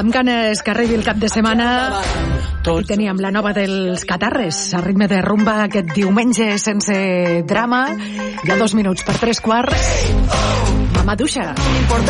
Amb ganes que arribi el cap de setmana. Aquí teníem la nova dels Catarres, a ritme de rumba aquest diumenge sense drama. Hi ha 2 minuts per 3 quarts. Mamaduixa.